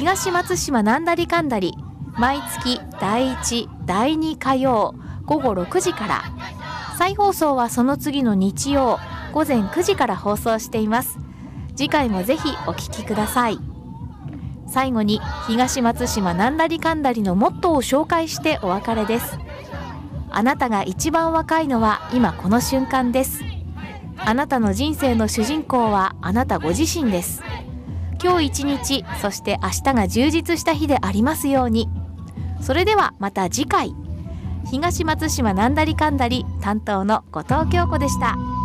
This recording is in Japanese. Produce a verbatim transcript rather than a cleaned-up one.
東松島なんだりかんだり、毎月だいいち、だいに火曜ごごろくじから、再放送はその次の日曜ごぜんくじから放送しています。次回もぜひお聞きください。最後に東松島なんだりかんだりのモットーを紹介してお別れです。あなたが一番若いのは今この瞬間です。あなたの人生の主人公はあなたご自身です。今日一日、そして明日が充実した日でありますように。それではまた次回。東松島なんだりかんだり担当の後藤京子でした。